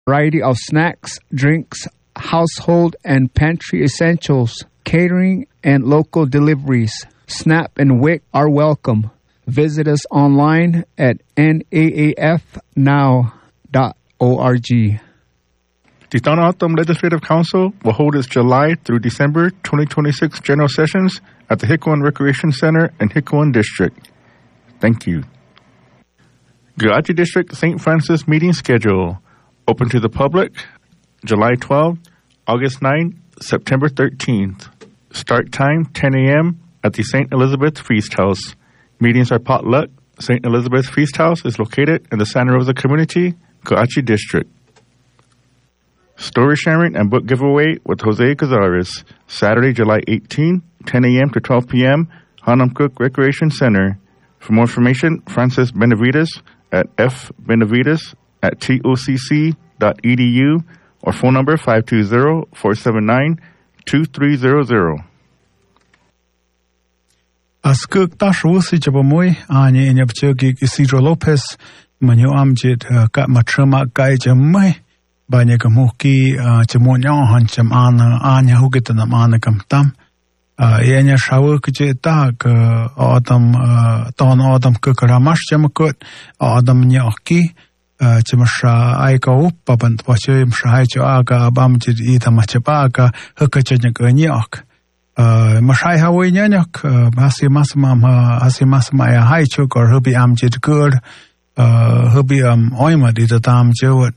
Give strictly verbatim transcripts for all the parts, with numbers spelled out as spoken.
variety of snacks, drinks, household and pantry essentials, catering, and local deliveries. SNAP and W I C are welcome. Visit us online at N A A F now dot org. The Thornton Legislative Council will hold its July through December twenty twenty-six general sessions at the Hickwin Recreation Center in Hickwin District. Thank you. Galachi District Saint Francis meeting schedule. Open to the public, July twelfth, August ninth, September thirteenth. Start time, ten a.m. at the Saint Elizabeth Feast House. Meetings are potluck. Saint Elizabeth Feast House is located in the Santa Rosa community, Galachi District. Story sharing and book giveaway with Jose Cazares. Saturday, July eighteenth, ten a.m. to twelve p.m., Hanam Cook Recreation Center. For more information, Francis Benavides at f benavides at tocc dot e d u or phone number five two zero, four seven nine, two three zero zero. Askuk tashwusi jabamoy anya inyapchogi Isidro Lopez manyo amjit ka matrama kai jamai banya kamuki jamonya han jam ana anya hugitana mana kamtam enya shawu kje ta ka adam ton adam kukramash jamakut adam nyaki jamasha ai ka uppa bant pache mshai aga bamjit ita machapaka hukachanya kanyak Mashai Hawaii Nyanyak, Hasi Masmam, Hasi Masma, a high choke or Hubby Amjit good, Hubby am Oima did a damn jewet,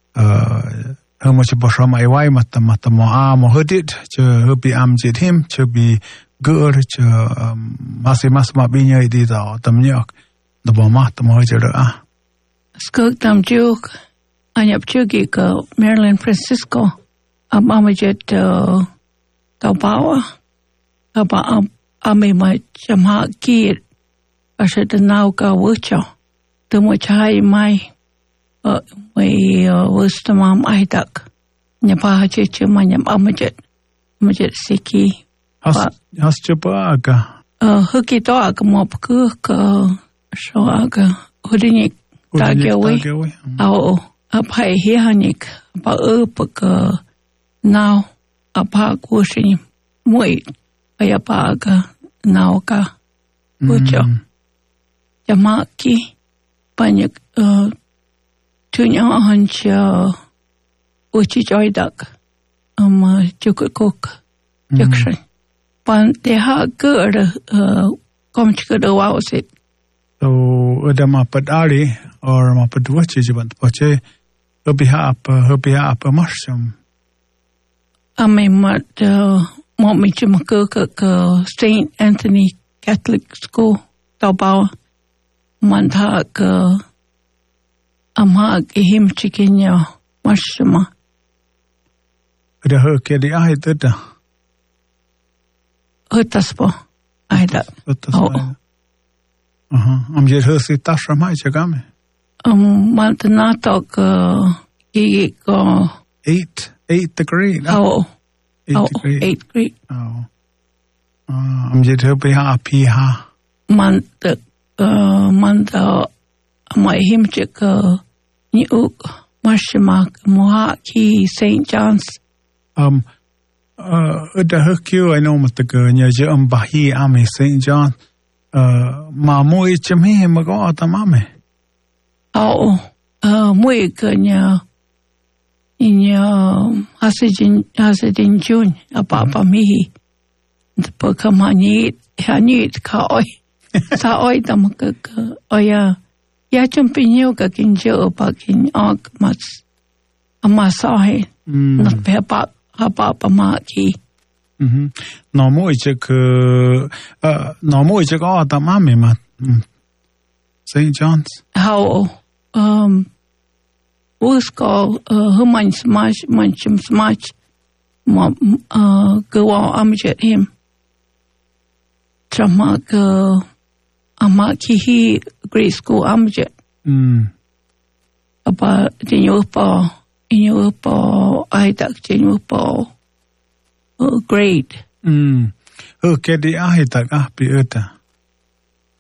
how much Boshama Iwai Mata Matamo Am or Hoodit, Hubby Amjit him, to be good, Hasi Masma Binya did out the Myak, the Bomat, the Mojera. Skuk Dam Juk, Anyap Chugik, Maryland Francisco, a Mamajit Taubawa. Aba ame ma jamha kir ashe de nau ka wucho de mo chai mai mai wustamam aidak nyapa che che manyam amajet amajet siki has has chupaga uh huki to aga mo ku ka sho aga hudini tagewe au apai hi hanik ba up ka now apa kushini moi Ayapaga, Nauka, Ucho, Yamaki, Banyak, uh, Tunya Hancha, Uchi Joydak, um, Jukukuk, Junction. Pan they had good, uh, Comchika was it. So, Udama Padari or Mapaduachi, but Poche, Hubby Hap, Hubby Hap, a mushroom. I mean, what, uh, Want me to make Saint Anthony Catholic School, Taubau, Mantag, Amag, him chicken, Mashima. The Herky, the eye did the Utaspo, I that. Uh huh. I'm just Hersey Tasha Machagame. Um, Mantanatok, uh, he go eight, eight degree. Oh. Eight oh, degree. Eighth grade. Oh. Uh, I'm just happy happy ha. Man the uh man the my him check uh ni uk Marshimak Mohaki Saint John's. Um uh the Hercule I know what the girl nya je um bahi ame Saint John. Uh ma mo ichme ma go atamame. Oh uh mo ikanya in hasidin hasidin June apapa mihi the pokamani hanit ka oi sa oi tamaka oya ya chumpinyo ka kinjo pakin og mas amasahe not pepa apapa maki mhm no mo ichek uh no mo ichek atamame ma Saint John's how um Usko human smash munchum smash uh go on amjet him Tramak amaki he grade school amjet mm about the yupo in yupo I tak yupo grade mm okay the I tak ah piuta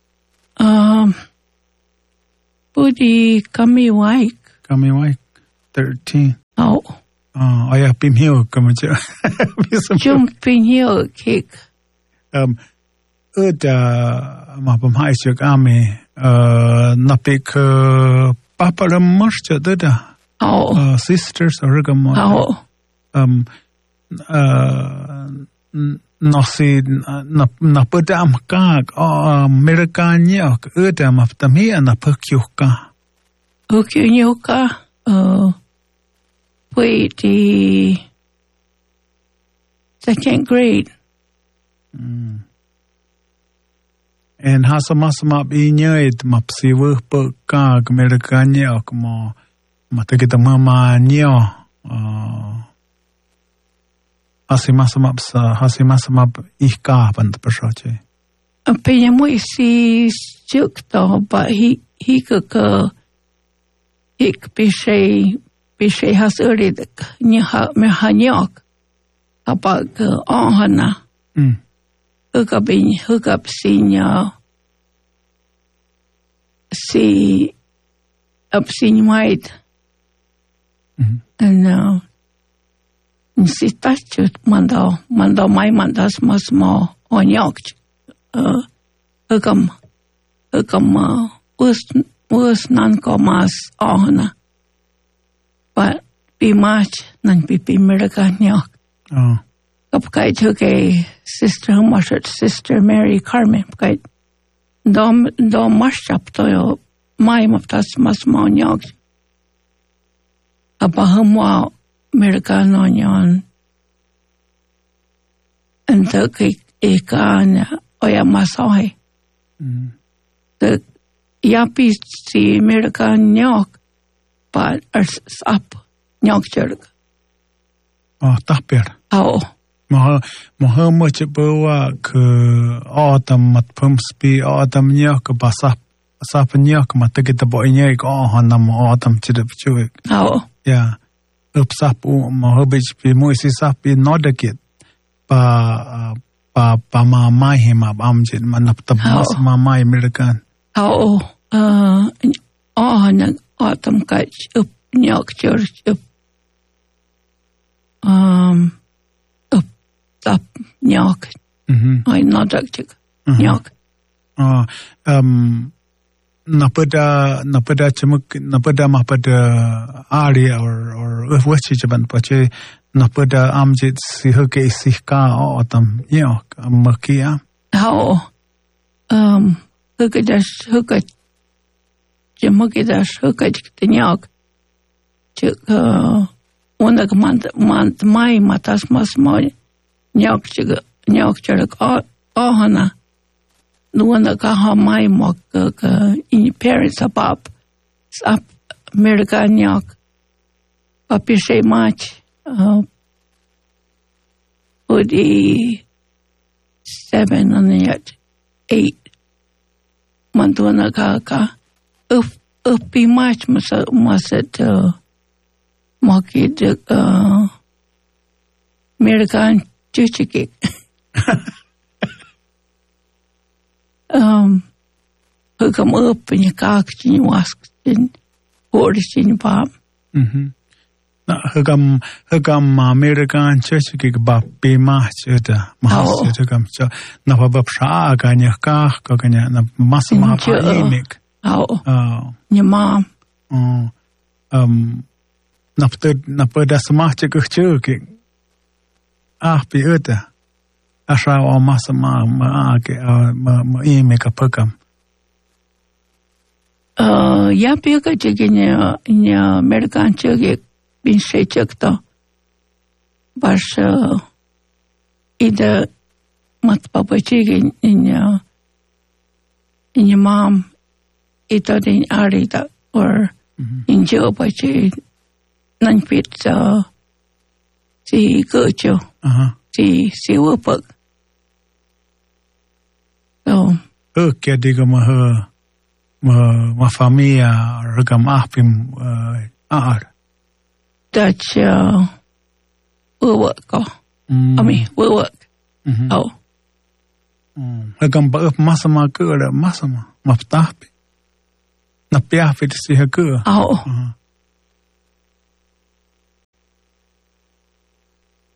um budi kami waik kami waik thirteen. Oh. Uh, I have been here, come on. Jumping here, kick. Um, Uda, ma pam hai chuk ame, uh, napik, uh, papa la marcha duda. Oh. Uh, sisters or rigam. Oh. Um, uh, nosi, na, na puda am kag, oh, Amerikanya, uda ma ptamia na pukyuka. Pukyuka, uh, wait, the second grade. Mm. And hasa masa map inya it map siwuh peka Amerikanya ak mo mata kita mama nyo uh, hasi masa map sa hasi masa map ihka pant persoche. Pinya mo isi juk to ba hi hi ka ik pishe pishe has uri ni ha me hanyok apa ke ohana. Mm. Hook up in hook up senior see up senior white Mm-hmm. and uh si tacho mando mando mai mandas mas mo onyok uh hukam hukam uh us us nan komas ohna but be much nan be be miraganyok. Oh. Kapkay took a sister who was Sister Mary Carmen. Kapkay dom dom marshap to my maftas mas monyog. Abahumwa Americano nyon. And took a ikan oya masoy. The yapi si American nyok, but ers up nyok jerk. Oh, tapir. Oh. Maha maha much bawa ke autumn mat pumspi autumn nya ke basap basap nya ke mata kita bawa nya ke oh hanam autumn chidap chuik. Oh. Ya. Upsap u maha bich pi mu isi sap pi nodakit pa pa pa ma mai hima amjit manap tabas ma mai American. Oh. Uh. Oh na autumn kach up nyok church up. Um. Up nyok. Mhm. I not chik. Nyok. Ah, um, napada napada cemuk napada mapada ari or or wachi jaban pache napada amjit si hoke sihka autumn nyok amakia. How um hoke dash hoke cemuk dash hoke nyok. Chik uh one the month month mai matas mas moi. Nyok chiga nyok chiga ohana nuana ka ha mai mok ka in parents abab up America nyok papi say much uh udi seven on the yet eight mantuana ka ka up up be much mas mas it uh mokid uh American Chuchiki. Um, who come up in your cock in your wask in orders in your pop. Mhm. Na hagam hagam American church ki ba pe ma cheta ma cheta cha na ba psa ga nya ka ka nya na mas ma pa imik. Oh. Oh. Your mom. Oh. Um na pte na pada smah che ku ki. Ah, pi uta. Asha o masa ma ma ke ma ma ime ka pakam. Uh, ya pi ka chigi nya nya American chigi bin she chakta. Bash uh, ida mat papa chigi nya in your mom ita din arita or in jo pa chi nan pit uh si gocho. Uh-huh. Si si wupag. So. Oh, kaya di ka ma ma ma familia regam ahpim aar. Dutch uh, wupag ko. I mean wupag. Oh. Regam ba up masa ma ke ada masa ma maftahpi. Na piahpi si ha ke. Oh.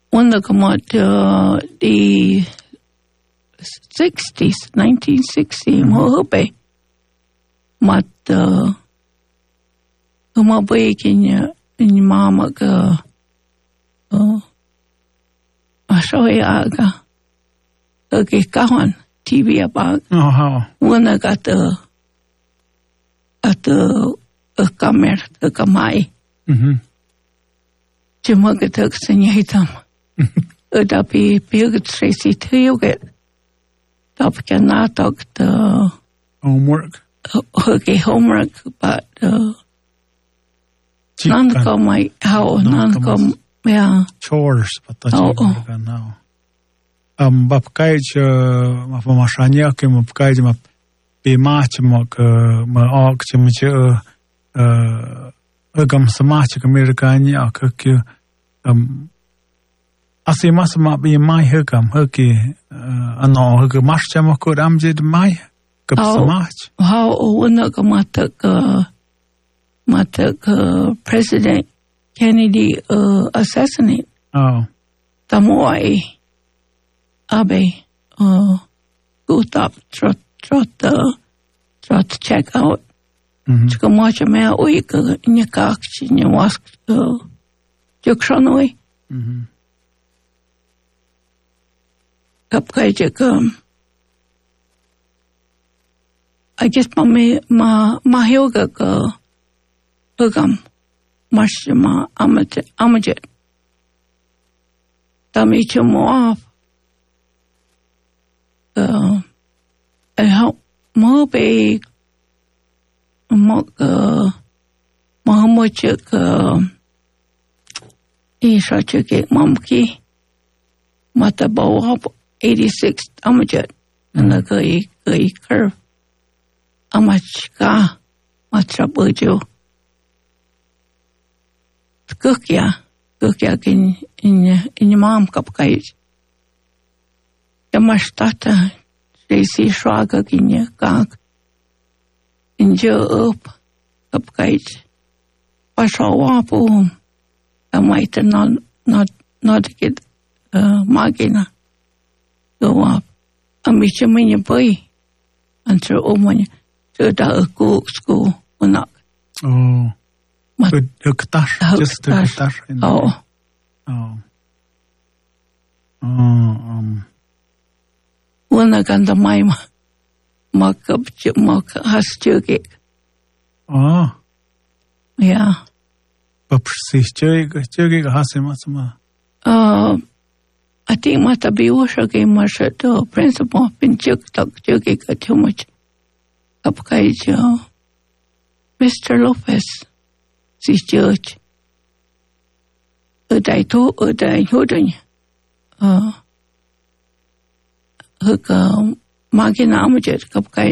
Wanda kamat uh, the sixties, nineteen sixty, mo hope. Mat uh, kumaboy kinya in mama ka uh, asoy aga okay kawan T V about oh how Wanda got the at the a camera the kamai. Mhm. Jamaga sa niya hitam. Dapi piyag Tracy tuyuget. Dapi ka natog the homework okay homework but uh, nan ko may how nan ko yeah chores but oh, oh. now um bapkai je ma pamashanya ke bapkai je ma pe ma che ma ke ma ok che ma che uh agam sama che amerikani ak ke um asima sama be mai hagam hake ano hake mas che ma ko am je mai ke sama how una ka mata ka mata ka President Kennedy uh, assassinate oh tamoy abe uh gut up trot trot uh, trot check out chika macha me oi ka nya ka nya was uh jokshonoi mhm kap kai chika I guess ma me ma ma yoga ka ugam mashma amajet amajet tami chumo off uh I hope mo be mo ka mo mo chika isha chike mamki mata bawa eighty-six amajet and ka i ka i curve amachka matra bojo kukya kukya kin in in mom kapkai Yamastata Tracy Shraga Ginya Gag in Jo up Kapkait Pashawapu a might not not not get uh magina go up a michaminya boy until Omanya to the cook school or not. oh good ktash just the ktash oh oh oh um Una ganda mai mak up mak has chugi. oh Yeah. Papsi chugi chugi hasima sama Uh, I think mata biwasha ke masha to principal pin chuk tak chugi ka too much. Kapkai jo Mister Lopez si church. Udai to udai hodun. Uh Haka magina amajet kapkai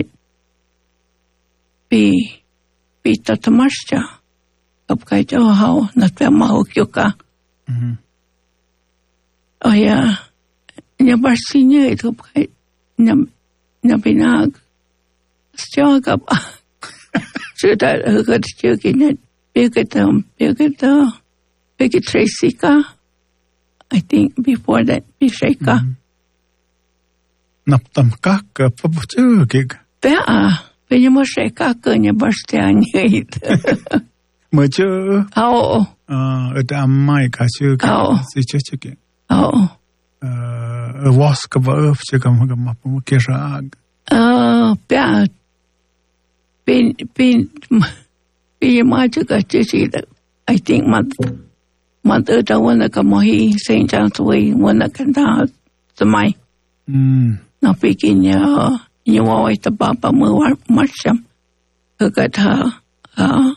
bi bi tatamasha kapkai jo how na pema okyoka. mhm Oh yeah, nya barsinya itu kapkai nya nya binag. Stjaga sudah haka tjukinya bigata bigata bigata Tracy ka. I think before that bisheka. mm-hmm. Naptam kak papuchugig. Bea, penya mo sheka kanya barstianya itu. Machu. Oh. Ah, ada mai kasih Oh. si cuci. Oh. Uh, was kaba up cakap macam apa mungkin rag. Uh, bea, pin pin penya maju ka cuci itu. I think mat mat ada wana kamahi Saint John's Way wana kanda semai. Hmm. Na pikin niya yung away ta papa mo marsyam kagat ha uh,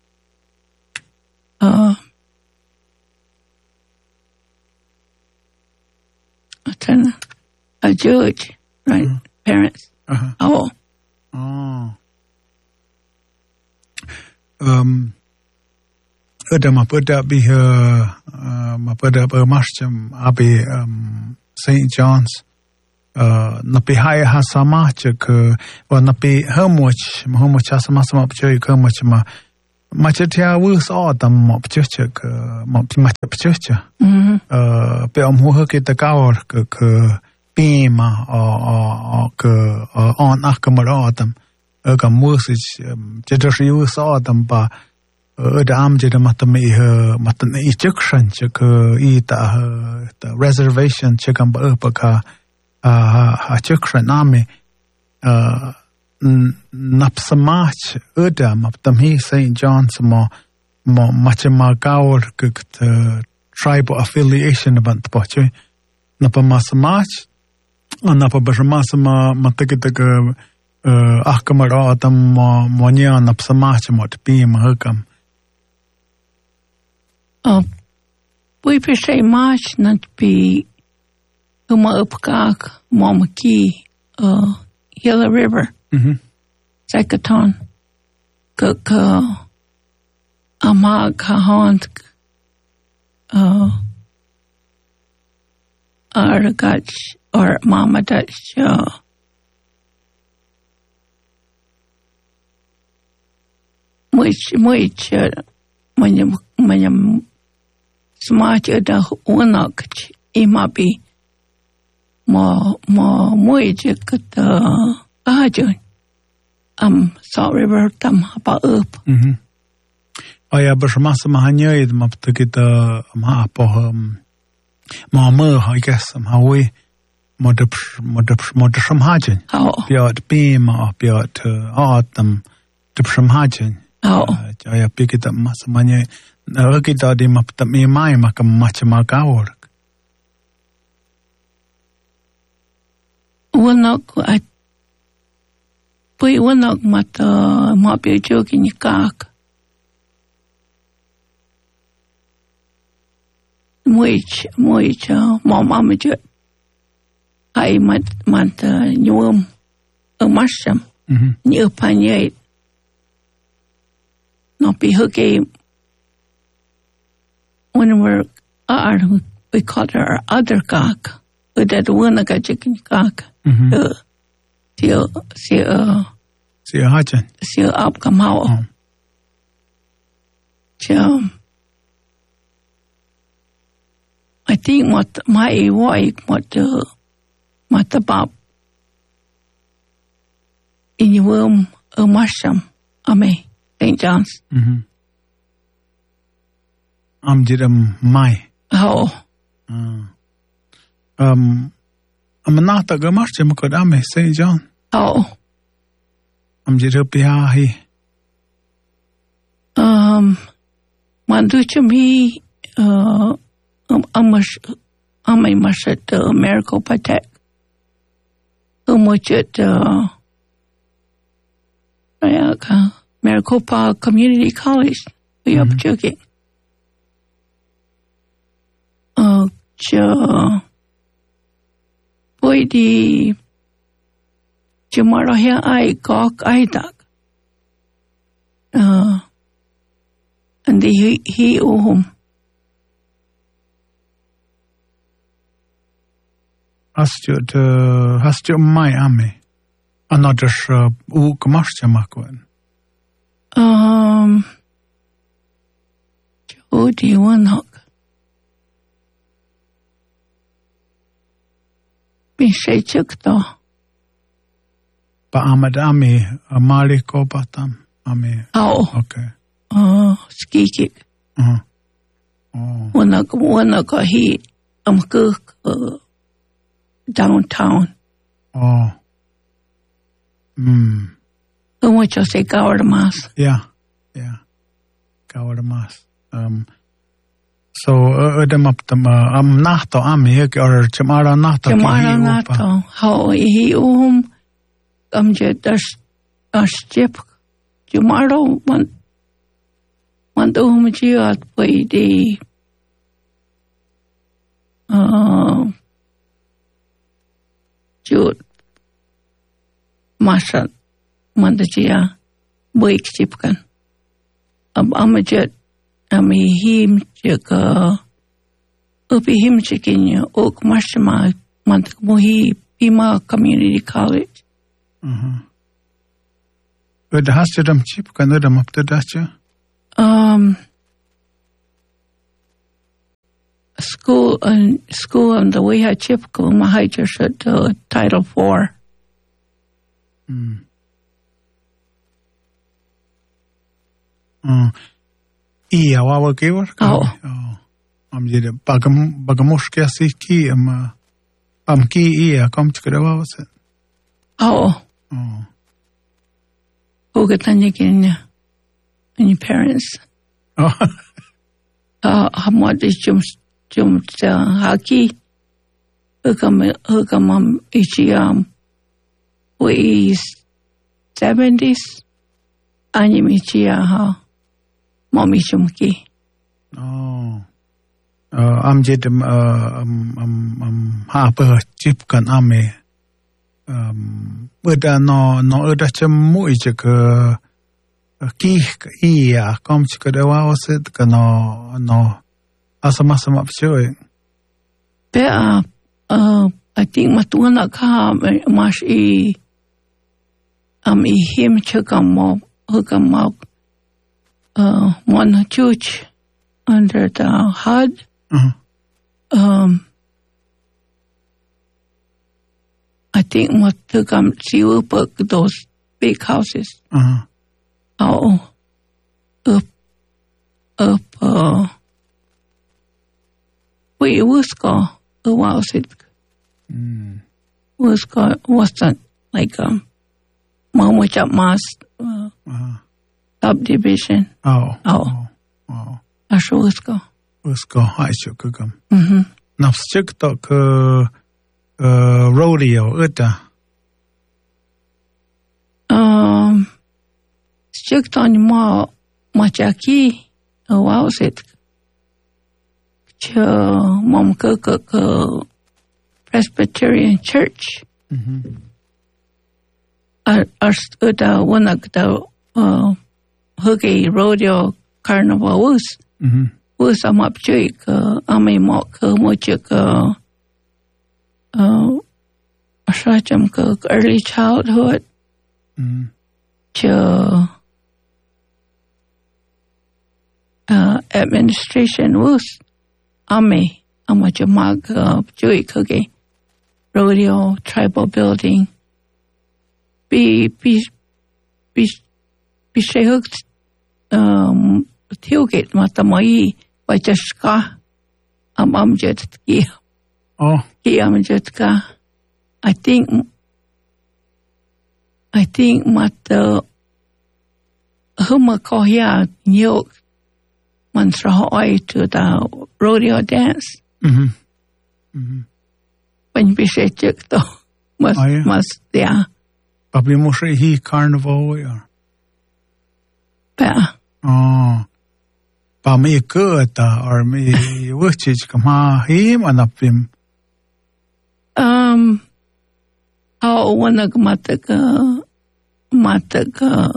uh, a judge, right? Mm-hmm. Parents. Uh-huh. Oh. Oh. Um. Ada mapada biha mapada bermasjam abi um, Saint John's. Uh, napi hai hasama cek wa napi how much how much hasama sama percaya how much ma Machatia was autumn mop churchuk, mop church. Pe om hoe ke te kaur ke pema or on akamal autumn. Erga musich, jedoshi was autumn ba the amjad matame matan ejection chuk ita the reservation chukam ba upaka a chukran army. Napsamach Udam of the me Saint John's more more Machimagaur cooked tribal affiliation about the Poche Napamassamach and Napabamasama Matakitaka Akamara Adam Monia Napsamach mot beam Hukam. Oh, we say much not be Uma Upkak Momaki uh Gila River. Mm-hmm. Sekaton, Kaka, Amag, Kahont, uh, Argach, or Mama Dutch, uh, which, which, uh, when you, when you smart the Unok, it might be more, more, which, uh, Ajun. Um, Salt River tam hapa up. Mhm. Oh ja, but massa mahanya id map to get the ma po um ma mo I guess um how we mod mod mod from hajin. Oh. Biot beam or biot autumn to from hajin. Oh. Ja pick it up massa manya. Na get da di map me mai mak match ma gaur. Well, no, I. Pui wanok mata mapi joki ni kak. Muich, muich, mom amajut. Ai mat, mat, nyum, umasham, ni upanyate. No be hooky. When we're, uh, we called her other kak. But that one got chicken kak. Uh, Siya, siya, siya hajin. Siya up kamao. Siya, I think what my wife, what, uh, what about in your womb, a mushroom, Ame, Saint John's. Mm-hmm. Am jidam mai. Oh. Um, I'm not a gamarchim could ame Saint John. Oh. I'm jirupiahi. Um, Manduchumi, uh, um, amash, ame mashat, uh, miracle patek. Umuchet, uh, Maricopa Community College. We up joking. Uh, cha, boy, the Jamara here, I gawk, I duck. Uh, and the he, he, um, Hast je de, hast je mai ame? Another uh, u kamarcha makwen. Um, Joe, do you want to be shachuk though? Ba amad ame, a maliko batam ame. Oh. Okay. Uh, ski kick. Uh-huh. Oh. When I, when I got heat, I'm good, uh, downtown. Oh. Hmm. How much I say Gawar Mas? Yeah. Yeah. Gawar Mas. Um, so, ödem up them, am nachto ame, or chamara nachto. Chamara nachto. How he um, am jet dash, dash chip. Chamara, one, one to whom you at by the, uh, Jude. Mashat, Mandajia, Wake Chipkan. Ab Amajit, Ami him chika, Upi him chicken, Oak Mashama, Mantamuhi, Pima Community College. Uh-huh. But the Hastadam chip can let them up the Dacha? um, school and school and the way I chip ko mahai just at uh, Title Four. Mm. Mm. Iya wawa kewar. Oh. Oh. Am jadi bagam bagamosh kya si ki am am ki iya kam chikra wawa se. Oh. Oh. Who got tanya kenya? And your parents. Oh. Uh, hamad is jum jum haki. Hukam hukam ichi um. We seventies. Ani michi ha. Mommy chumki. Oh. Uh, am jadi um um um ha per chip kan ame. Um, beda no no udah cemu je ke ki iya kom ke dewa wasit ke no no asam-asam apsoi. Be uh, uh I think matuna ka mas I am I him chakam mo hukam mo uh one church under the H U D. Uh-huh. Um I think what took um see up those big houses. Uh-huh. Oh, up, up. Uh, wait, was go? What was it? Mm. Was go? Was that like um, Mama Chapmas uh, Uh-huh. subdivision? Oh. Oh, Oh. I sure was go. Was go hai chu ke kam. Mhm. Naps chik to ke uh rodeo uta. Um, stick on ma machaki. What was it? Ch mom ke ke ke Presbyterian Church. Mhm. Ar ar uta wanak da uh hugi rodeo carnival was Mhm. was am up jik uh ame mo ke mo jik uh uh ashacham ke early childhood Mhm. ch uh administration was ame ama jamag uh jik hugi rodeo tribal building be be be be shehuk um tailgate matamai wajashka am amjet ki Oh. ki amjet ka. I think I think mata huma kohia nyok mansra oi to the rodeo dance Mhm. Mhm. when be shechek to must Oh, yeah. must yeah Papi moshe hi carnival ya. ba Oh. Pa me ke ta or me wuchich kama him anapim. um how wanna mata ka mata ka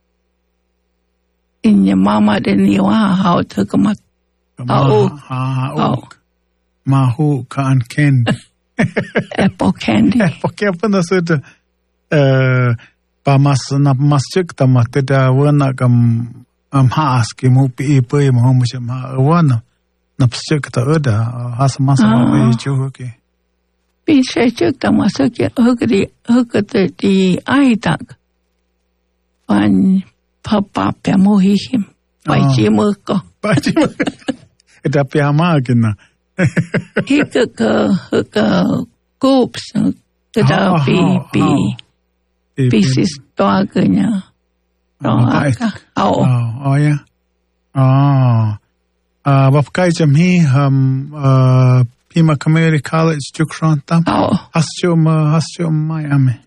in your mama de niwa how to come at Oh. Ha Oh. oh. Mahu kan ken. apple candy. Porque apa na sud eh pa mas na masjid ta mate da wana kam am has ki mu pi pe mo mo ma wana na psik ta oda has mas ma Ah. be chu ke. Be shechek ta masaki hugri hugate di aitak. Pan papa pe mo him. Pai Ah. chi mo ko. Pa chi. Eta pe ama kina. He ka ka goops ka da Ah, bi ah, bi ah. pieces doganya. Ah, Dog. Oh. Oh, oh yeah. Ah. Uh, Wapkai jam hi um uh Pima Community College Jukshanta. Oh. Hasjum uh, hasjum Miami.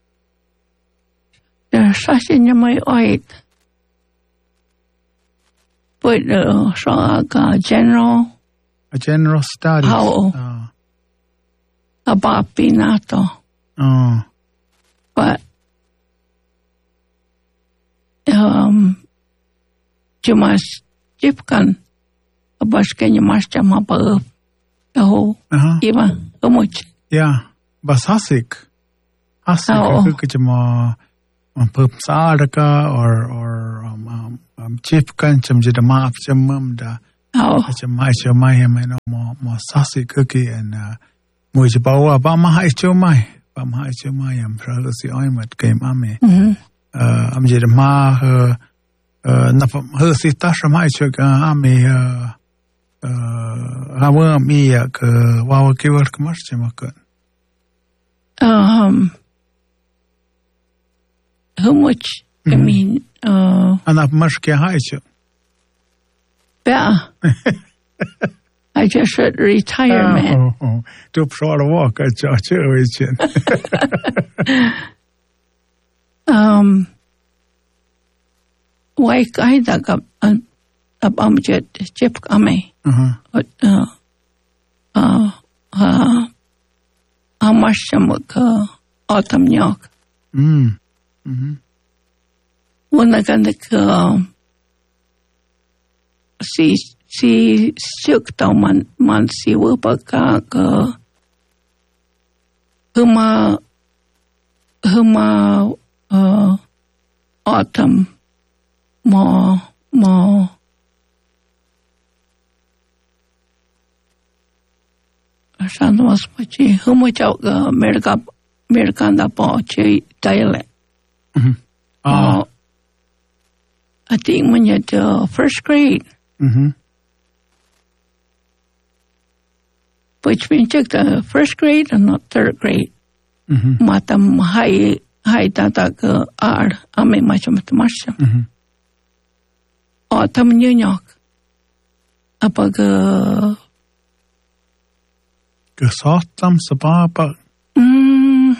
There's such in my oid. But uh so uh, general A general studies. How? Uh, about Pinato. oh. But um Jumas Jipkan Abashkanya Mashama Ba Oh Uh-huh. Iva how much? Yeah. Bas hasik. Hasik Oo. ako kajama pup saarka or or um um, um chief kan chum jida maaf chum mum da Oh. chum mai chum mai him no more more sassy cookie and uh mo jibawa ba ma hai chum mai ba ma hai chum mai am fra si oi mat game ame uh am jida ma uh uh na her si ta sham hai chuk ame uh uh hawa mi ya ke wa ke war kmar chuma kan Um, how much? Mm-hmm. I mean, uh, Ana mashke haichu. Yeah. I just said retirement. Oh, oh. Du prar walk at church. Um, why I dug up an abamjet chip ame. Uh-huh. Uh, uh, uh, how much uh, autumn york? Mm. Mm-hmm. When I can uh, see see shook down man man see wupaka uh huma huma uh autumn more more San was much how much out America American dialect. Mm-hmm. Uh, I think when you're the first grade, mm-hmm. which means the first grade and not third grade. Mm-hmm. Matam high high data go are ame macho matmasha. Mm-hmm. Autumn New York. Apag Gesottam sababa. Mm,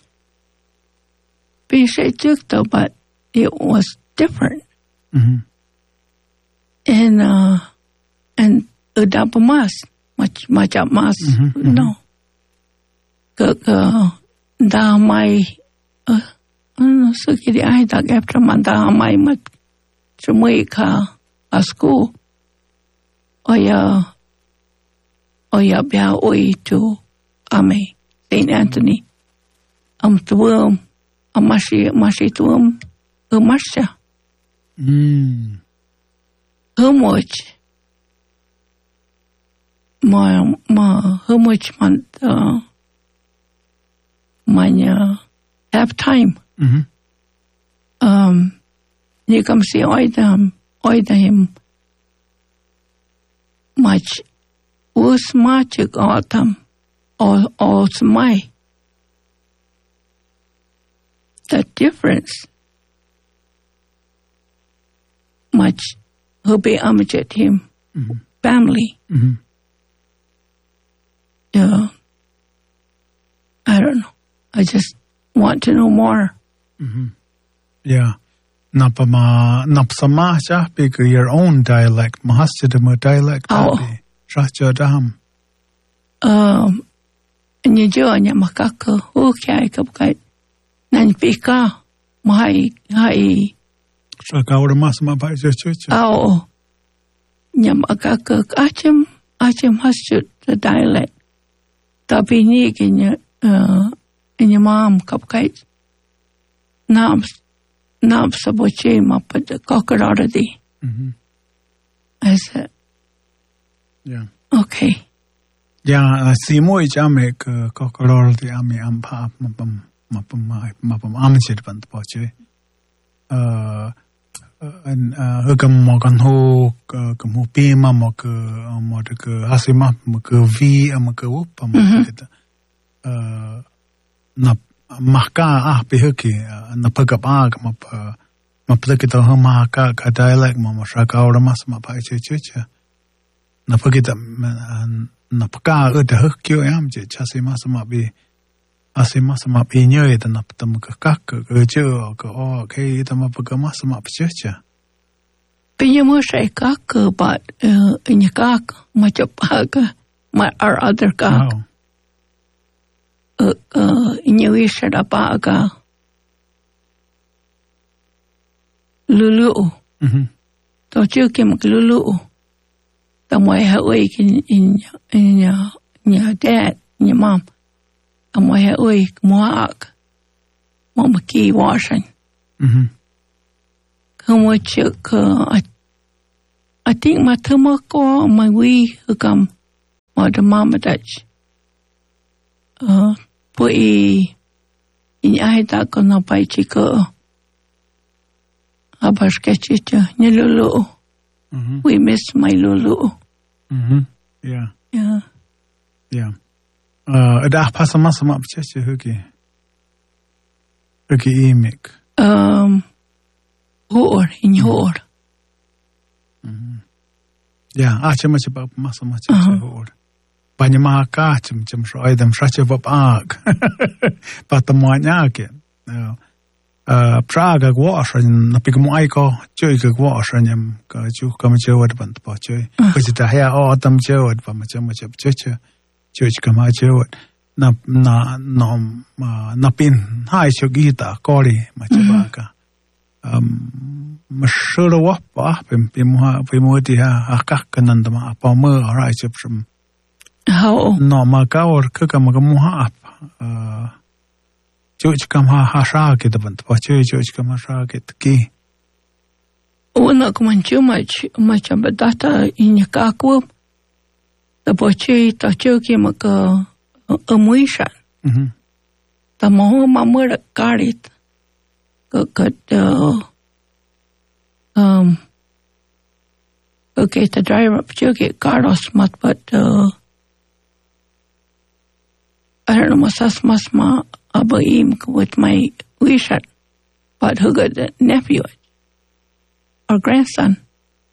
be though, but it was different. Mm-hmm. And uh, and udapa mas much much up mas Mm-hmm. no. Ke ke da mai uh so kiri ai tak after man da mai mat semui ka a school. Oya oya bia oi to ame Saint Anthony. Am tuam amashi amashi tuam umasha. Mm. How much? My, my, how much man, uh, my, uh, have time. Mm-hmm. Um, you come see oida, oida him much, was much autumn, or, or my. The difference. Much who be amjad him Mm-hmm. family. Mm-hmm. Yeah. I don't know. I just want to know more. Mm-hmm. Yeah. Napama napsama cha because your own dialect. Mahasida dialect. Oh. Raja dam. Um and you do anya makaka okay kapkai nan pika mai hai Shakaura masma by the church. oh nyam akaka achim achim hasut the dialect. Tapi ni kenya uh in your mom kapkai nam nam saboche mapat kokaradi. Mm-hmm. I said Yeah. okay. Yeah, si mo ijame ke kokorol di ame ampa mapam mapam mapam amjid band poche. Uh and uh hugam mogan ho kamu pema mo ke mo de ke asima mo ke v am ke up mo ke uh na mahka ah pe ke na pagap ag mo pa mo pagke to mahka ka dialect mo mo shaka ora mas ma pa che che che na pagita na paka ute hukyo yam je chasi masama bi asima sama bi nyoy ta na patam ka kak ke che ko o ke ta ma paka masama pchecha Pinya mo siya kaka, but uh, inya kaka, machapaga, my our other kaka. Uh, uh, inya wisha da paga. Lulu. Mhm. To chuki mag lulu. The way I wake in in in your in your dad, in your mom. And way I wake moak. Mama key washing. Mhm. Como chuk I I think my tumako my we who come my the mama Dutch. Uh pui in ai ta ko na pai chiko. Abashkechicha nilulu. Mhm. We miss my lulu. Mhm. Yeah. Yeah. Yeah. Uh, dah pasal masa mak percaya huki. Huki imik. Um, hoor, in hoor. Yeah, ah cuma cuma masa macam hoor. Banyak maka cuma cuma soal dem sahaja bab ak. Pertemuannya ke. Uh, Praga gua asalnya, tapi kamu aiko cuy ke gua asalnya, kaju kamu jawab depan tempat cuy. Kita hanya oh tam jawab depan macam macam cuy cuy. Church kama jawat na na na na pin hai cho gita kori ma chaba ka um mashura wa pa pem pem ha pem odi ha akak kanan dama pa mo rai chep from how no ma ka or ka kama ka mu ha uh church kama ha sha ke daban pa church church kama sha ke ki una kuma chuma macam data in ka ku the boche ta choki maka amuisha mhm ta mo mamura karit ka ka um okay the driver choki Carlos mat but uh, I don't know masas masma abaim with my wisha but who got the nephew or grandson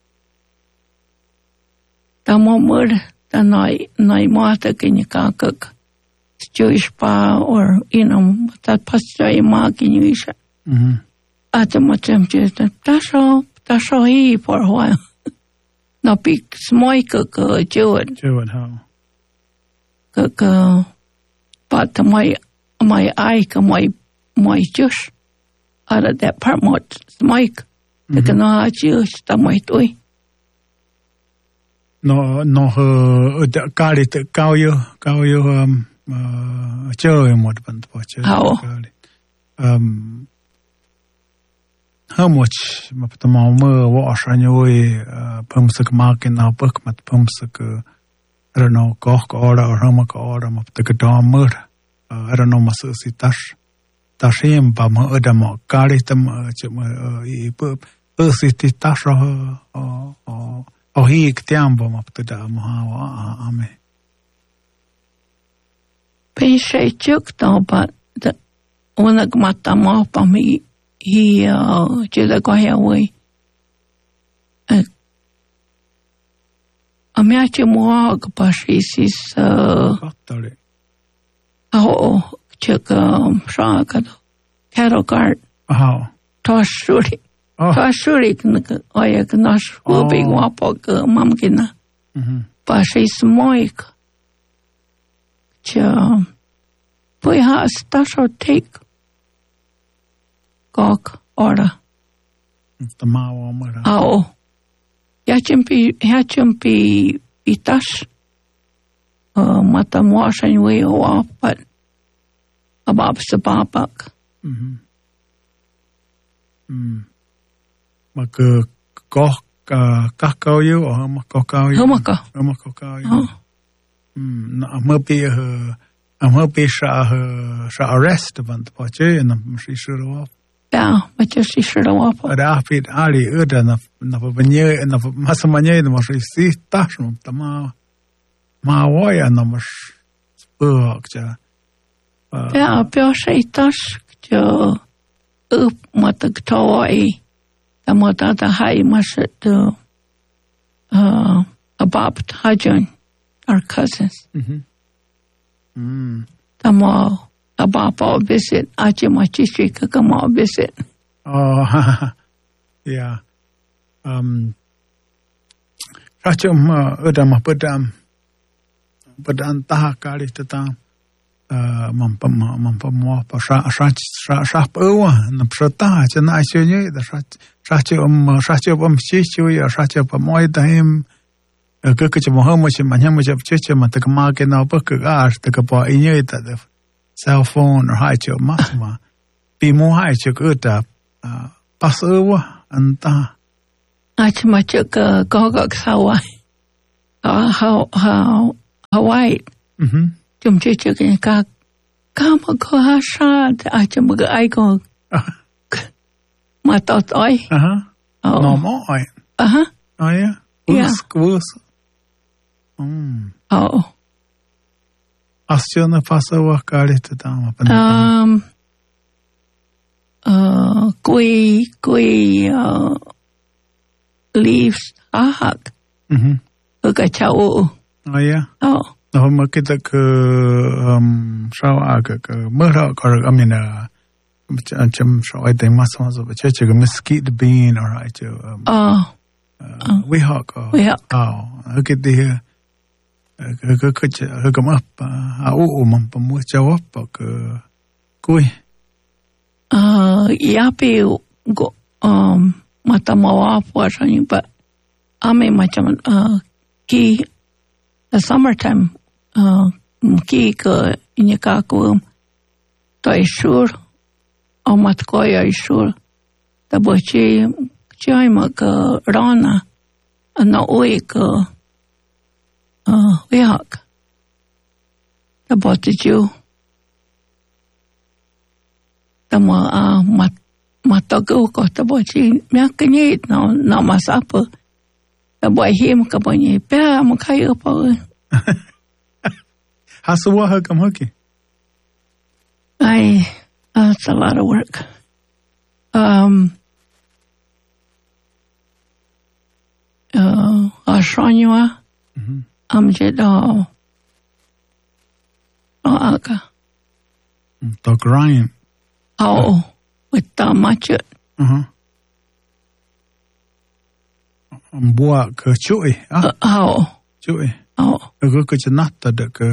ta mo mur ta nói nói mata kini kakak Jewish pa or you know ta pastor ma kini isha mhm at macam je ta so ta so hi for a while no big small ka ka jewad jawat ha ka ka but my my eye ka my my Jewish out of that part more smike ta kana Jewish ta my toy no no uh kali te kau yo kau yo um uh chơi một phần bỏ chơi um how much mà tụi mau mơ võ sang nhoi pump sức market nào bớt mà pump sức I don't know có có order or mà có order mà tụi cái đó mơ I don't know mà sự si tash tash em ba mà ở đằng mà kali tụi mà chụp mà i bớt bớt si ti tash rồi oh oh hi tiambo mà tụi đó mà ha ame Pe sei chuk tau but the ona mata mo pa mi hi je da ko ya we a me ache mo ka pa si sis Totally. oh chuk sha ka cattle guard How? to shuri Oh. to shuri ka oya ka na shu bi wa po ka mam kina Mhm. pa si smoik cha pui ha stasho take gok order The mau mara. ao ya chimpi ya chimpi itas uh, mata mo san we o but abab sa babak Mhm. Mm. Mà cứ có các câu yêu ở mà có câu yêu. Hông có. Ở mà có câu yêu. oh Mm. Nó mà bị ờ mà bị sa sa arrest van the pache na si suro. ya ma cha si shira wa po Ada fit ali ada na na venye na masa manye na mas si tash no tama ma waya na mas spuk cha. ya pio sai tas cha up mata tawai ta mata ta hai mas to uh abab hajan our cousins Mhm. Mm. ta mo abab o visit ache ma chi ka ka mo visit Oh, yeah. Um, Rachum udam pedam pedam tah kali tetang mampam mampam mo pa sa sa sa sa pewa na prata chana asyonye da sa sa chum sa chum chi chu ya sa chum pa moi daim ke ke chum ho mo chim manya mo chap che chum ta ka ma ke na pa ka ar ta ka pa inye ta cell phone or hai chum ma ma pi mo hai chu ku ta Passover anta. Ach ma chuk gogok Hawaii. How how Hawaii. Mhm. Chum chuk in ka kama ko hashad. Ach ma ga ai ko. Ma tot oi. Aha. Oh. No more. Uh-huh. Oh yeah. Yeah. Wus. Mm. Oh. Asjona Passover kali te dama. Um uh kui kui uh leaves ahak. Mhm. Uga chau. Oh yeah. Oh. No ma kita ke um sao aga ke mera kar amina macam sao ai teng mas mas ba che che mesquite bean or ai che um Oh. we hawk. We hawk. Oh, okay dia ke ke ke ke ke apa au umam pemu jawab ke kui. Uh yapi go um mata mawa puasanya but ame macam uh ki the summertime uh ki ke ini kaku to isur amat ko ya isur ta bochi chai ma ke rana na oi ke uh wiak ta bochi ju ta ma uh, mat matago ko ta bochi myak ni na na masapa ta boy him ka boy pe am kai pa Haswa ha kam hoki. I uh, it's a lot of work. Um uh Ashranua Mhm. amjed uh aka To grind. oh with the machet Uh-huh. Buat ke cuy. Ah, oh cuy. oh Ke ke cenata de ke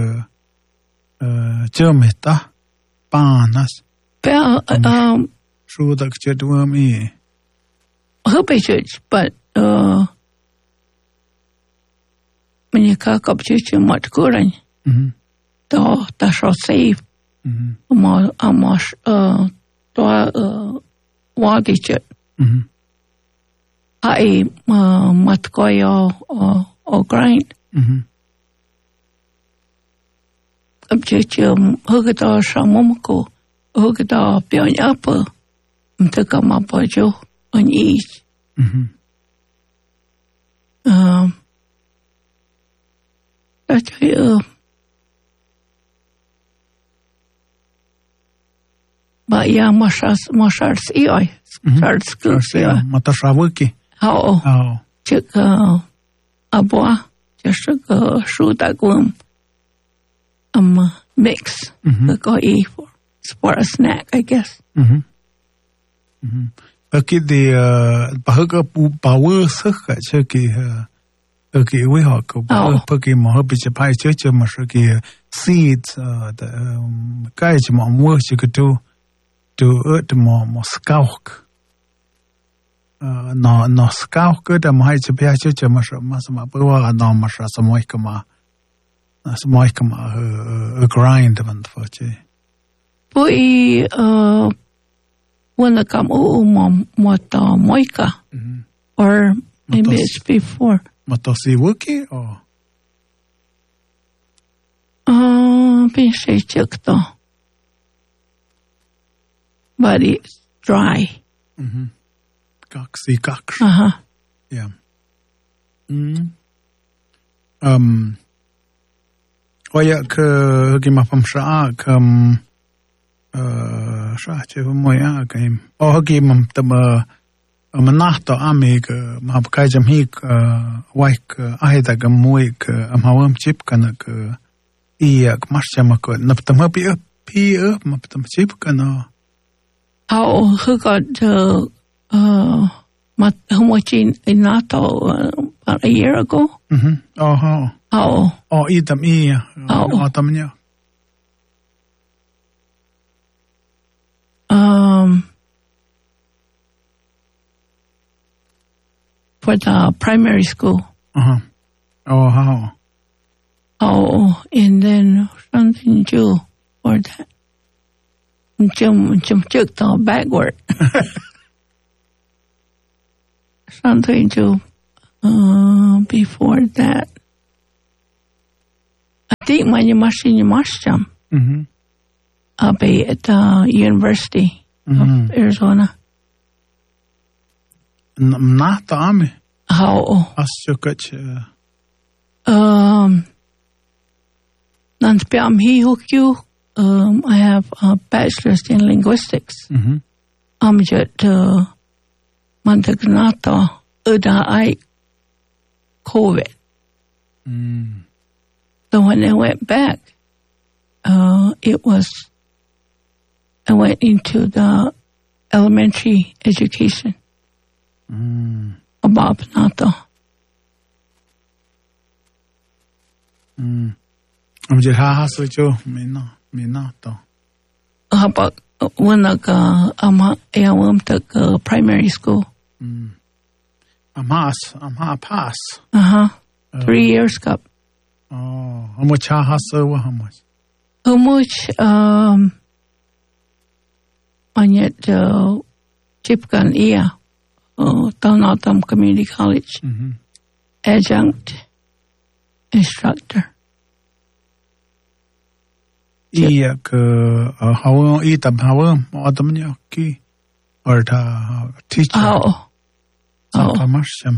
cermeta panas. pe um Sudah ke dua mi. hope church but uh menika kap church mat kurang Mhm. to ta so save Mhm. ma amos uh to uh wadi church Mhm. ai uh, mat ko yo o o grind Mhm. kap church hugata samomko hugata pion apa mtaka mapojo on each Mhm. um that's uh but yeah mashas mashars ei start school Saya mata sawaki. how Oh. chik uh abwa just uh shoot that glum um mix Mhm. go eat for for a snack I guess Mhm. Mhm. Aki di bahaga pu power saka cheki aki we ha ko paki mo ha bi pai che che ma shaki seeds the kai che mo mo che to to earth mo mo skalk no no skalk da mo hai che pia che che ma ma ma pa wa no ma sha sa mo ikama sa mo ikama a grind van for che pui uh when the come oh mom what uh, moika or maybe it's before Matosi wiki or uh been say check to but it's dry Kaksi kaks. uh-huh Yeah. Mm. Um. Oh ja, ke gima pam sha kam uh sha che mo ya game. Oh gima tam manahto amig ma kai jam hik waik ahida gam moik am hawam chip kana ke iak marchama ko naptam pi pi ma tam chip kana. how who got uh uh mat homochin in NATO uh, about a year ago Mhm. Oh oh. how Oh idam i. Oh. Oh tamnya. um for the primary school. Uh-huh. Oh, how? Oh, and then something Jew or that. Jum jum took the backward. something to uh, before that. I think when you must in your masham, I'll be at the University Mhm. of Arizona. Not the army. How? Asukach. Um, Nanspiam he hukyu. Um, I have a bachelor's in linguistics. Mhm. I'm just uh, Montagnata Uda I COVID. Mm. So when I went back, uh, it was, I went into the elementary education Mm. about Nato. Mm. I'm just ha ha so jo me no me no to. How about when I got a primary school? Mm. I'm has I'm ha pass. Uh huh. Three years cup. Oh, how much ha ha so how much? How much, um, on yet, uh, Chipkan Ia, uh, Taunatam Community College, Mhm. adjunct instructor. Iya ke how i tam how mo tam ni ki or ta teacher. Oh, Sa oh, pamasham.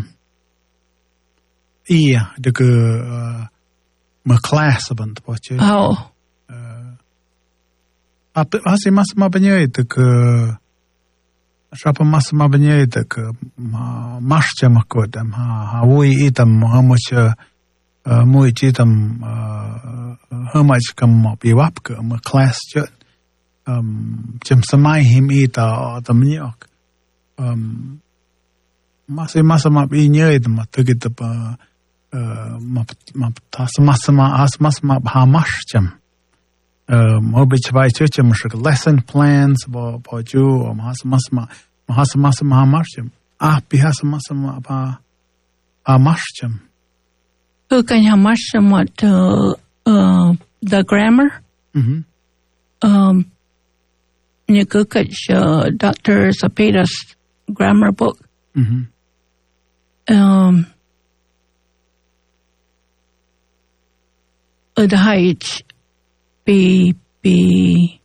Iya de ke ma class band po che. oh, Ap asi mas ma banye de ke Shapa mas ma banye de ke ma masham ko dam ha ha we itam how much muy chi tam how much kam mo bi wap ke ma class che um jem samai him ita tam ni ok um mas mas ma bi nye de ma te ke de ma ma ta mas ma as mas ma ha mash jem um obi chbai che jem shik lesson plans bo bo ju o mas mas ma mas mas ma mash jem ah bi has mas ma ba a mash jem. who can you much somewhat, uh, uh, the grammar? Mhm. Um, you could catch, uh, Doctor Zapeda's grammar book. Mhm. Um, the height be be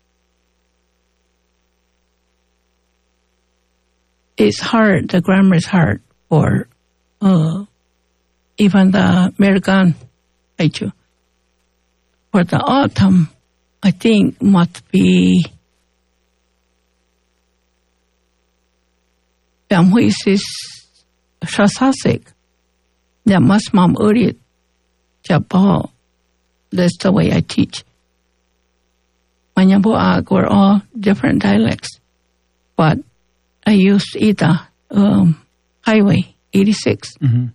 it's hard. The grammar is hard for uh, even the American height. For the autumn, I think must be Bamhuisis Shasasik. That must mom uri Jabal. That's the way I teach. Manyabuag were all different dialects. But I used either um, Highway eighty-six Mhm.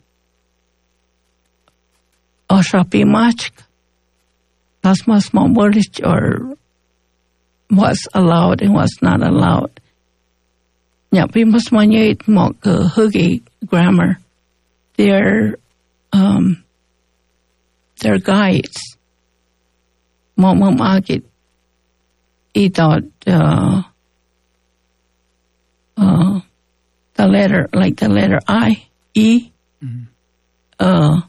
or Shapi Machk. That's my small wordage or what's allowed and what's not allowed. Yeah, we must manage more huggy grammar. They're um, they're guides. Mom mom agit. He thought uh, uh, the letter like the letter I E. Mhm. Uh,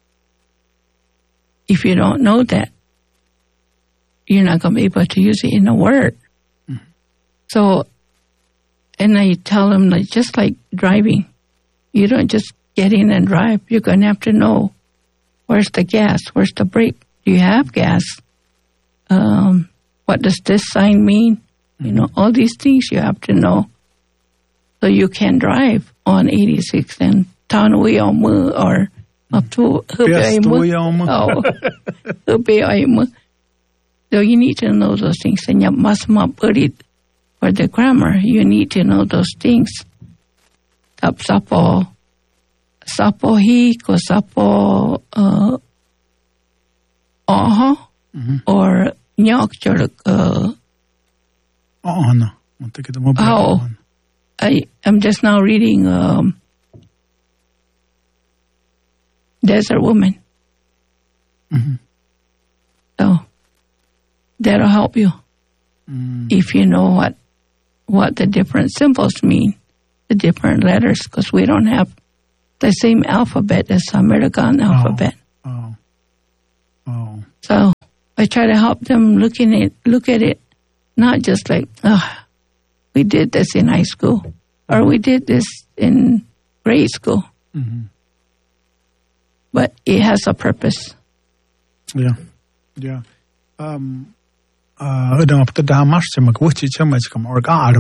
if you don't know that, you're not going to be able to use it in a word. Mhm. So, and I tell them, like, just like driving, you don't just get in and drive. You're going to have to know where's the gas, where's the brake. Do you have gas? Um, what does this sign mean? You know, all these things you have to know. So you can drive on eighty-six and Tanuiyomu or up to Hubeimu. Oh, Hubeimu. So you need to know those things. And you must not put it for the grammar. You need to know those things. Tap sapo, sapo hi, ko sapo, uh, aha, Mhm. or nyok churuk, uh, Oh no. Mo te kita mo. Oh. I am just now reading, um, Desert Woman. Mhm. So that'll help you Mm. if you know what what the different symbols mean. the different letters because we don't have the same alphabet as American alphabet. Oh. Oh. So I try to help them looking at look at it, not just like, oh, we did this in high school or we did this in grade school. Mm-hmm. But it has a purpose. Yeah. Yeah. Um uh I don't know how much to which is how much come or God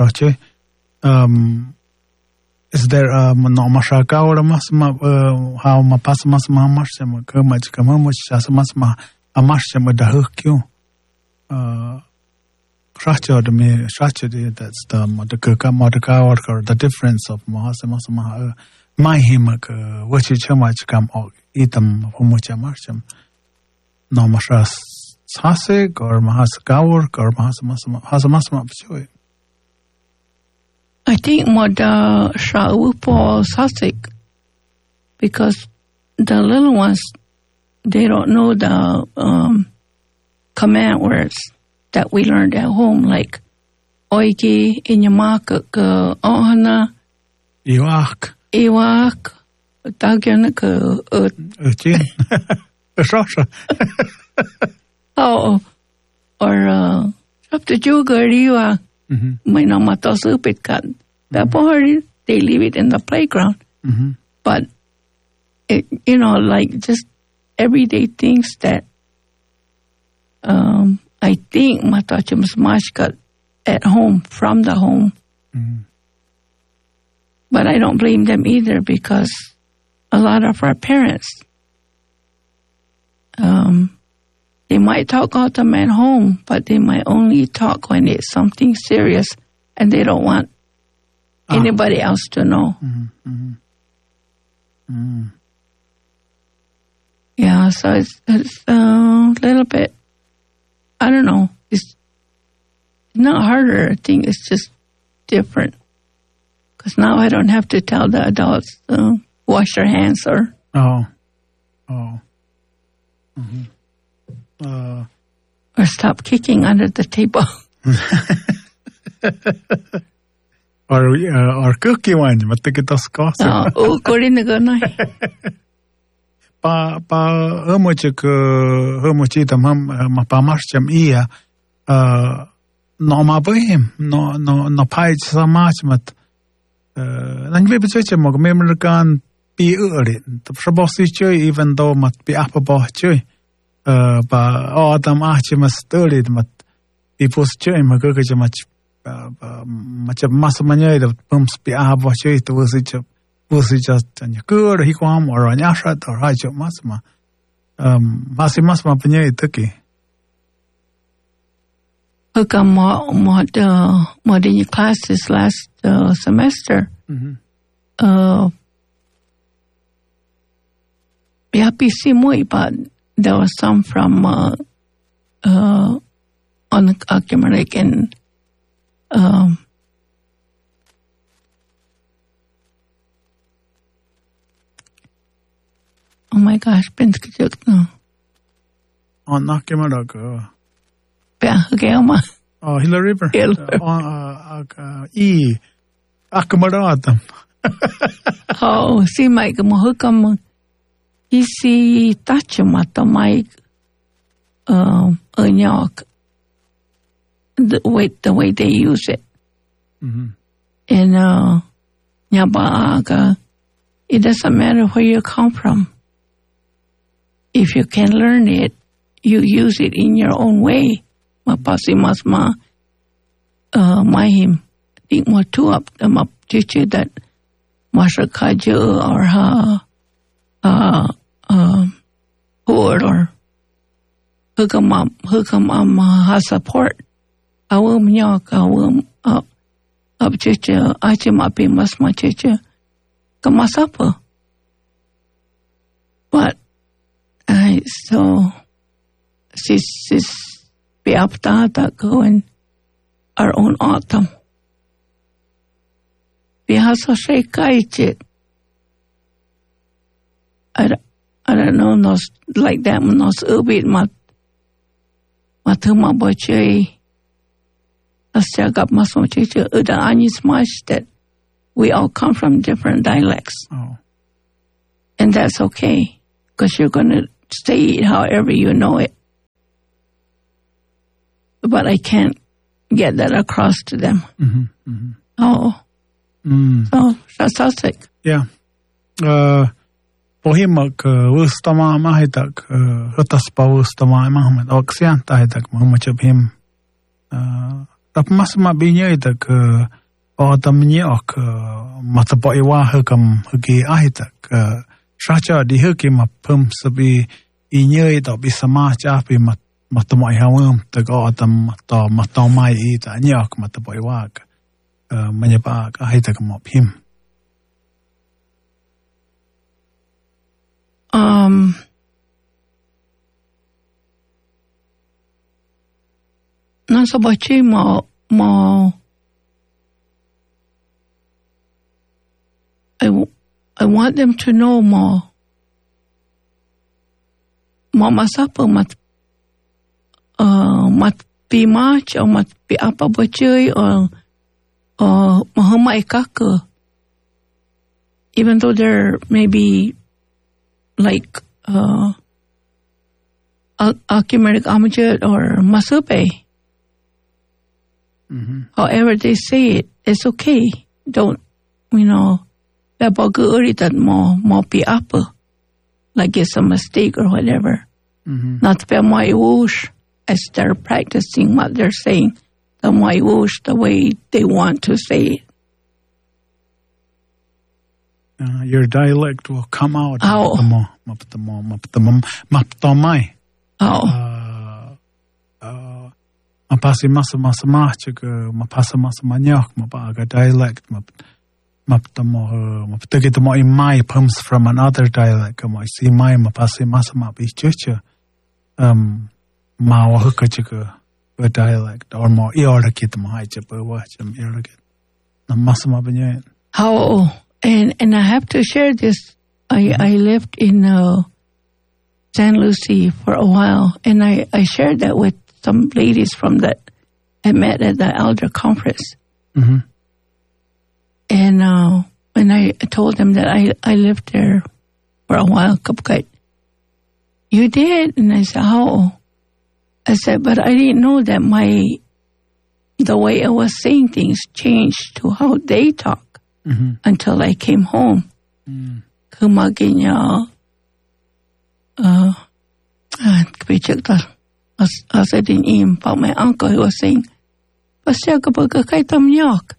um is there um no mashaka or mas ma how ma pas mas ma mas ma ka ma ka ma mo sa mas ma a mas ma da hukyo uh structure the me structure that's the the ka ma the ka or the difference of ma sa mas ma my him ka which is how much come or itam mo cha mas no mashas sasig or mahas gaur or mahas mas has mas ma pchoy. I think more the Shaupo Sasik because the little ones they don't know the um, command words that we learned at home like oiki, inyamaka, ohana, Iwak, iwak, tagyanaka, Uchin, Shasha. Oh, or uh, up the juga, may not matter stupid cut. The boy, they leave it in the playground. Mm-hmm. But, it, you know, like just everyday things that um, I think matachim smash cut at home, from the home. Mm-hmm. But I don't blame them either because a lot of our parents, um, they might talk out them at home, but they might only talk when it's something serious and they don't want ah. anybody else to know. Mm-hmm. Mm-hmm. Mm-hmm. Yeah, so it's, it's a uh, little bit, I don't know, it's not harder, I think it's just different. Because now I don't have to tell the adults to wash your hands or... Oh. Oh. Mm-hmm. Uh, or stop kicking under the table. or uh, or cookie one, but take it as cost. Oh, kori na gana. Pa pa homochik homochita mam mapamarcham ia uh no mabim no no no page so much but uh nan we beche mo member kan pi uri the probably chơi even though mat pi apa bo chơi uh ba adam achi mas story mat ipos chơi ma ka ka mach mach mas manya the pumps pi apa chơi to was it was it just anya good he kwam or anya shat or ha cho mas ma um mas mas ma panya itaki Hoka mo mo the mo in classes last uh, semester. Mm-hmm. Uh, yeah, P C muy, but there was some from uh, uh, on Akumaric and um, oh my gosh, Ben no. On Akumaric. Gelma. Oh, Hila River. Uh, uh, E. Akamaratam. Oh, si Mike Mohukam. Isi Tachumata Mike. Um, Unyok. The way, the way they use it. Mm-hmm. And, uh, Nyabaaga. It doesn't matter where you come from. If you can learn it, you use it in your own way. Mapasi masma uh mahim think mo two up the map chiche that masha kaja or ha uh um or or hukam hukam am ha support awum nyak awum up up chiche achi mapi masma chiche kamasapa but I so sis sis be up that go in our own autumn. We have so shake it. I I don't know nos like that nos ubit mat matuma boche. Asya gap maso chiche uda ani smash that we all come from different dialects. Oh. And that's okay, because you're going to say it however you know it. But I can't get that across to them. Mm-hmm, mm-hmm. Oh. Mm. So, Shasasik. Yeah. Uh, Pohimak, Wustama Mahitak, Hutaspa Wustama Mahomet, Oxian, Tahitak, much of him. Tapmasma Binyatak, Autumn Nyok, Matapoiwa Hukam, Huki Ahitak, Shacha, the Hukim, Pumps be Inuit or Bisama Chapi Matamai Hawum, the Autumn Matomai eat, and Nyok, Matapoiwak, Manyapak, Ahitak of him. Um, nasa bachi mo mo I, I want them to know more mo masapa mat uh mat pi march or mat pi apa bachi or or mahama ikaka, even though there may be like uh, Achimetic Amajad or Masupe. Mm-hmm. However they say it, it's okay. Don't, you know, that more more be up, like it's a mistake or whatever. Mm-hmm. Not to be my whoosh as they're practicing what they're saying, the my whoosh the way they want to say it. Uh, your dialect will come out. Oh. Maptomai. Oh. Mapasi masa masa machik, mapasa masa manyak, mapaga dialect, maptamo, maptagitamo imai comes from another dialect. I see my mapasi masa mapi chucha. Um, mawahukachika, a dialect, or more eorakit mahaichapa watcham eorakit. Namasa mabanya. How? And and I have to share this. I, I lived in uh, San Lucie for a while, and I, I shared that with some ladies from that I met at the elder conference. Mm-hmm. And uh, when I told them that I, I lived there for a while, Kapkait, you did? And I said, how? I said, but I didn't know that my the way I was saying things changed to how they talk. Mm-hmm. Until I came home. Mm. Kumaginya, uh, I said in him about my uncle who was saying, Pasya kapag kay tamyak.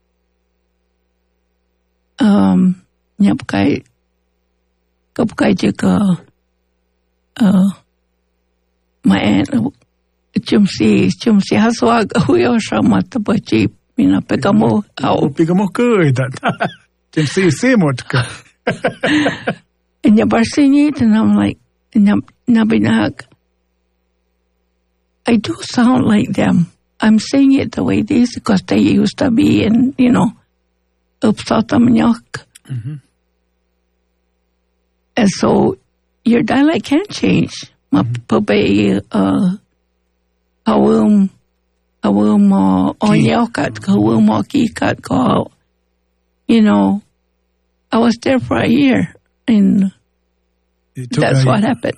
Um, nyap kay, kapag jika, uh, my aunt, chumsi, chumsi haswag, huyo siya matabachi. Mina pegamo au pegamo good that can see simot ka and ya barsinit, and I'm like nabinag I do sound like them. I'm saying it the way these because they used to be in, you know, Uppsalamanyak. Mm-hmm. And so your dialect can change. Mapabe uh awum awum onyakat awum kikat ko. You know, I was there for a year and that's what happened.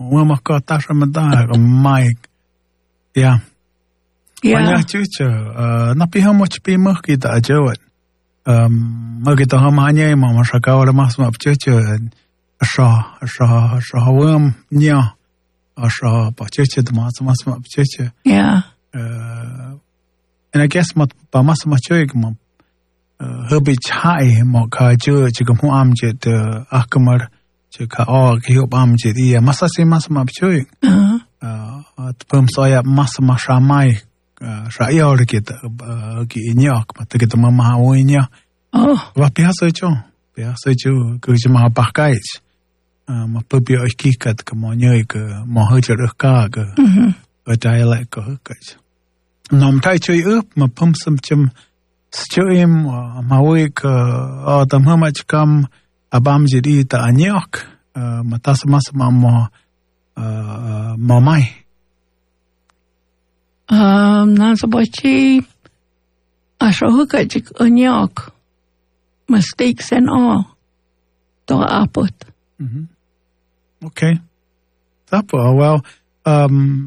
Mike. Yeah. Yeah. Banyak cuca. Napi how much pi mah kita aja wat. Mah kita hamanya mah masyarakat orang mas mah cuca. Asha asha asha hawam nya. Asha pa cuca tu mas mas mah cuca. Yeah. And I guess mat pa mas mah cuca mah. Hebi chai mah kaja jika mu am jet akmar jika oh hiup am jet iya masa si mas mah cuca. Pem saya mas mas ramai saya orang kita gini ak mata kita memahaminya. Oh. Wah biasa je, biasa je kerja mah pakai. Mah pergi ikat ke mana ke mah jadi ke ke dialek ke ke. Nom tai cuy up mah pem semacam secuim mah ke adam macam kam abam jadi tak anyak mata sama-sama mah mamai. Um, nasa bachi asho hukat jik onyak. mistakes and all. To apot. Okay. Tapa, well, um,